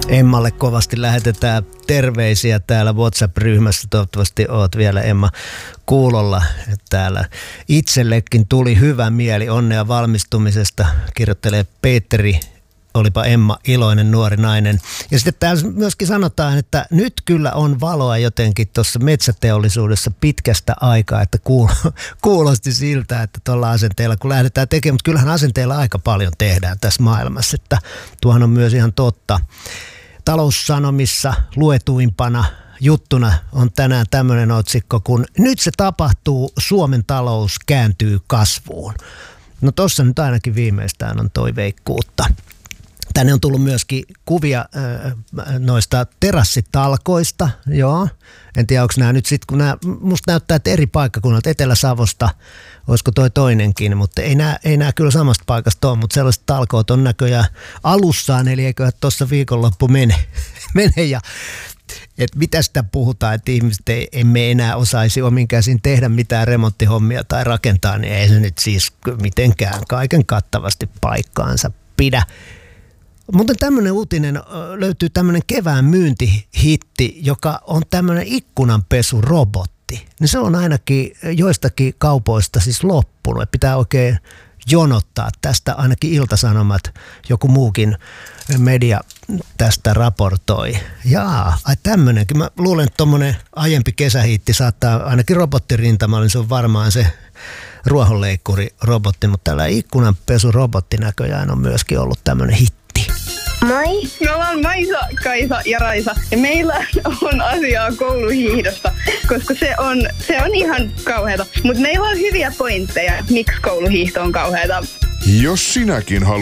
Emmalle kovasti lähetetään terveisiä täällä WhatsApp-ryhmässä. Toivottavasti oot vielä, Emma, kuulolla. Täällä itsellekin tuli hyvä mieli, onnea valmistumisesta, kirjoittelee Petteri. Olipa Emma iloinen nuori nainen. Ja sitten täällä myöskin sanotaan, että nyt kyllä on valoa jotenkin tuossa metsäteollisuudessa pitkästä aikaa, että kuulosti siltä, että tuolla asenteella kun lähdetään tekemään, mutta kyllähän asenteella aika paljon tehdään tässä maailmassa, että tuohan on myös ihan totta. Taloussanomissa luetuimpana juttuna on tänään tämmöinen otsikko, kun nyt se tapahtuu, Suomen talous kääntyy kasvuun. No tossa nyt ainakin viimeistään on toiveikkuutta. Tänne on tullut myöskin kuvia noista terassitalkoista, joo. En tiedä, onko nämä nyt sitten, kun musta näyttää, että eri paikkakunnalta, Etelä-Savosta, olisiko toi toinenkin, mutta ei nämä kyllä samasta paikasta ole, mutta sellaiset talkoot on näköjään alussaan, eli eiköhän tuossa viikonloppu mene ja että mitä sitä puhutaan, että ihmiset emme enää osaisi omin käsin tehdä mitään remonttihommia tai rakentaa, niin ei se nyt siis mitenkään kaiken kattavasti paikkaansa pidä. Mutta tämmöinen uutinen löytyy tämmöinen kevään myyntihitti, joka on tämmöinen ikkunanpesurobotti. Niin se on ainakin joistakin kaupoista siis loppunut. Et pitää oikein jonottaa tästä, ainakin Ilta-Sanomat, joku muukin media tästä raportoi. Jaa, ai tämmöinenkin. Mä luulen, että tommonen aiempi kesähiitti saattaa, ainakin robottirintamalla, niin se on varmaan se ruohonleikkurirobotti, mutta tällä ikkunanpesurobotti näköjään on myöskin ollut tämmöinen hitti. Moi! Me ollaan Maisa, Kaisa ja Raisa ja meillä on asiaa kouluhiihdosta, koska se on ihan kauheata. Mutta meillä on hyviä pointteja, miksi kouluhiihto on kauheata. Jos sinäkin haluat